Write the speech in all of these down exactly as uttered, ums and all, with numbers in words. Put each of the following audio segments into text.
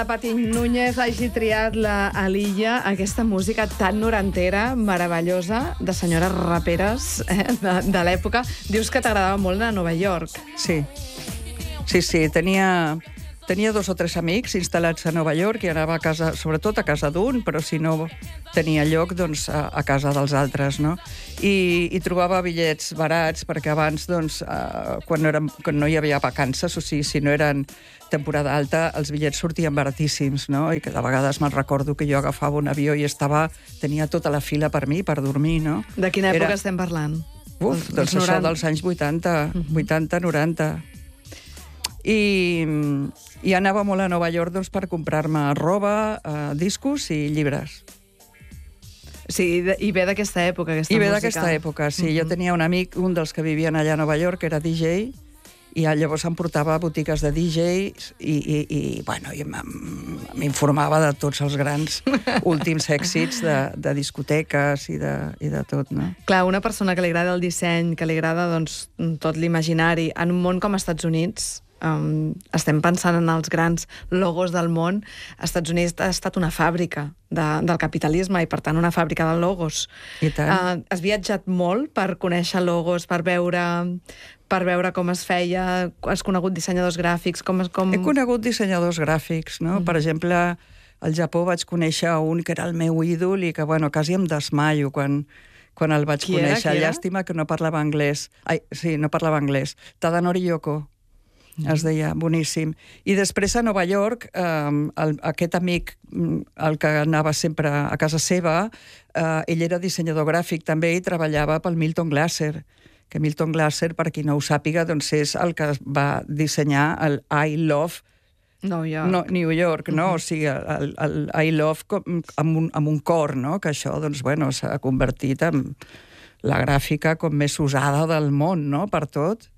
Pati Núñez hagi triat la Alilla, aquesta música tan norantera, meravellosa, de senyores raperes eh, de, de l'època. Dius que t'agradava molt a Nova York. Sí, sí, sí. Tenia, tenia dos o tres amics instal·lats a Nova York i anava a casa, sobretot a casa d'un, però si no tenia lloc, doncs, a, a casa dels altres, no? I, i trobava bitllets barats, perquè abans, doncs, eh, quan, no eren, quan no hi havia vacances, o sigui, si no eren temporada alta, els bitllets sortien baratíssims, no? I que de vegades me'n recordo que jo agafava un avió i estava, tenia tota la fila per mi, per dormir, no? De quina època Era... estem parlant? Uf, els, doncs els això dels anys vuitanta, vuitanta, noranta. I, i anava molt a Nova York, doncs, per comprar-me roba, eh, discos i llibres. Sí, i ve d'aquesta època, aquesta I ve música. d'aquesta època, sí. Uh-huh. Jo tenia un amic, un dels que vivien allà a Nova York, que era D J, i llavors em portava a botigues de D Js i, i, i, bueno, i m'informava de tots els grans últims èxits de, de discoteques i de, i de tot, no? Clar, una persona que li agrada el disseny, que li agrada, doncs, tot l'imaginari, en un món com als Estats Units, Um, estem pensant en els grans logos del món. Els Estats Units ha estat una fàbrica de, del capitalisme i, per tant, una fàbrica de logos. I tant. Uh, has viatjat molt per conèixer logos, per veure, per veure com es feia, has conegut dissenyadors gràfics, com... com... He conegut dissenyadors gràfics, no? Mm. Per exemple, al Japó vaig conèixer un que era el meu ídol i que, bueno, quasi em desmaio quan... quan el vaig Qui conèixer. era? Llàstima que no parlava anglès. Ai, sí, no parlava anglès. Tadanori Yoko. Es deia, boníssim. I després a Nova York, eh, el, aquest amic, el que anava sempre a casa seva, eh, ell era dissenyador gràfic també i treballava pel Milton Glaser, que Milton Glaser, per qui no ho sàpiga, doncs és el que va dissenyar el I Love New York, no, New York, no? Uh-huh. O sigui, el, el I Love com, amb, un, amb un cor, no? Que això, doncs, bueno, s'ha convertit en la gràfica com més usada del món, no? Per tot.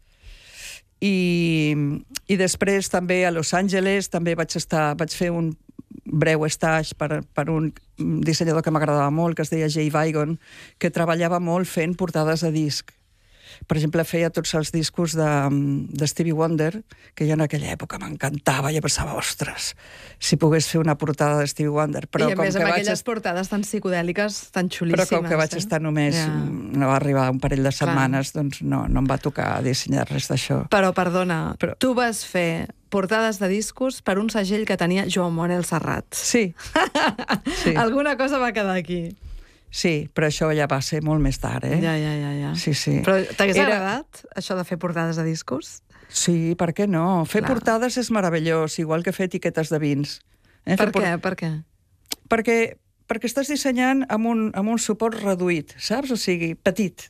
I, i després també a Los Angeles també vaig estar, vaig fer un breu stage per, per un dissenyador que m'agradava molt, que es deia Jay Vigon, que treballava molt fent portades de disc. Per exemple, feia tots els discos de, de Stevie Wonder, que jo en aquella època m'encantava, i pensava, ostres, si pogués fer una portada de Stevie Wonder. Però I a com més que amb vaig aquelles est... portades tan psicodèliques, tan xulíssimes. Però com que vaig eh? estar només, ja. no va arribar un parell de setmanes, Clar. doncs no, no em va tocar dissenyar res d'això. Però, perdona, Però... tu vas fer portades de discos per un segell que tenia Joan Manuel Serrat. Sí. sí. Alguna cosa va quedar aquí. Sí, però això ja va ser molt més tard, eh? Ja, ja, ja. ja. Sí, sí. Però t'hagués Era... agradat, això de fer portades de discos? Sí, per què no? Fer Clar. portades és meravellós, igual que fer etiquetes de vins. Eh? Per, per què? Per què? Perquè, perquè estàs dissenyant amb un, amb un suport reduït, saps? O sigui, petit.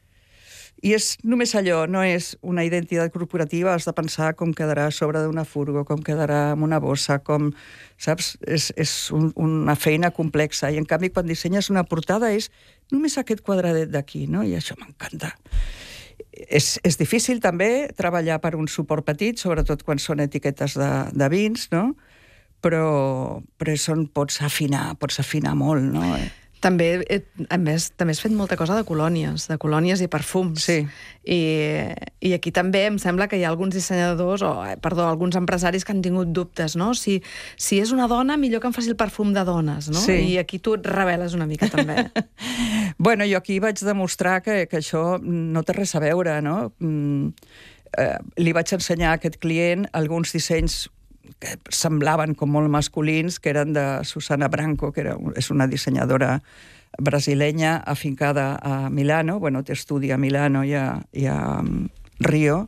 I és només allò, no és una identitat corporativa, has de pensar com quedarà a sobre d'una furgo, com quedarà amb una bossa, com, saps? És, és un, una feina complexa. I en canvi, quan dissenyes una portada és només aquest quadradet d'aquí, no? I això m'encanta. És, és difícil també treballar per un suport petit, sobretot quan són etiquetes de, de vins, no? Però, però són, pots afinar, pots afinar molt, no? També, a més, també has fet molta cosa de colònies, de colònies i perfums. Sí. I, i aquí també em sembla que hi ha alguns dissenyadors, o, perdó, alguns empresaris que han tingut dubtes, no? Si, si és una dona, millor que em faci el perfum de dones, no? Sí. I aquí tu et reveles una mica, també. Bueno, jo aquí vaig demostrar que, que això no té res a veure, no? Mm, eh, li vaig ensenyar a aquest client alguns dissenys que semblaven com molt masculins, que eren de Susana Branco, que era, és una dissenyadora brasilenya afincada a Milano, bueno, té estudi a Milano i a, i a um, Rio,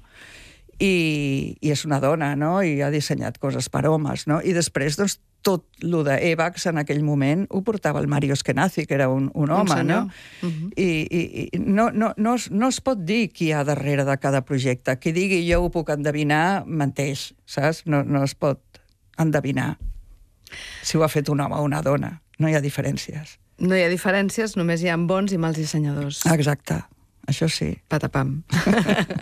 i, i és una dona, no? I ha dissenyat coses per homes, no? I després, doncs, tot lo d'Evax en aquell moment ho portava el Mario Eskenazi, que era un, un home, un no? Uh-huh. I, i, i no, no, no, es, no es pot dir qui hi ha darrere de cada projecte. Qui digui jo ho puc endevinar, menteix, saps? No, no es pot endevinar si ho ha fet un home o una dona. No hi ha diferències. No hi ha diferències, només hi ha bons i mals dissenyadors. Exacte, això sí. Patapam.